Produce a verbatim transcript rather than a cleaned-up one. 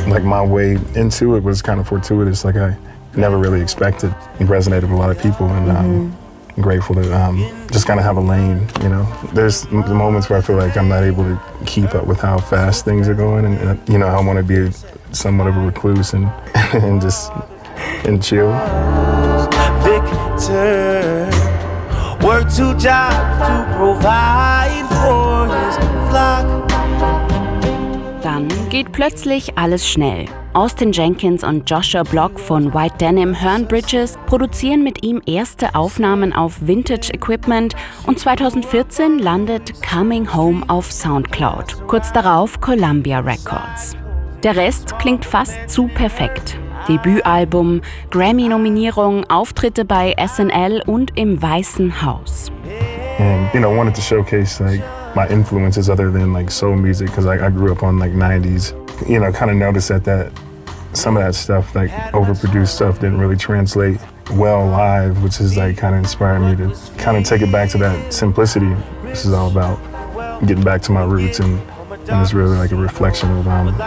like my way into it was kind of fortuitous. Like I never really expected. It resonated with a lot of people, and um, mm-hmm. I'm grateful to um, just kind of have a lane, you know. There's the moments where I feel like I'm not able to keep up with how fast things are going, and, and you know, I want to be somewhat of a recluse and and just and chill. Victor worked two jobs to provide for his flock. Dann geht plötzlich alles schnell. Austin Jenkins und Joshua Block von White Denim hören Bridges, produzieren mit ihm erste Aufnahmen auf Vintage Equipment und zweitausendvierzehn landet Coming Home auf Soundcloud. Kurz darauf Columbia Records. Der Rest klingt fast zu perfekt. Debütalbum, Grammy-Nominierung, Auftritte bei S N L und im Weißen Haus. And, you know, wanted to showcase like my influences other than like soul music, because I, I grew up on like nineties. You know, kind of noticed that that some of that stuff, like overproduced stuff, didn't really translate well live, which is like kind of inspired me to kind of take it back to that simplicity. This is all about getting back to my roots, and, and it's really like a reflection of um,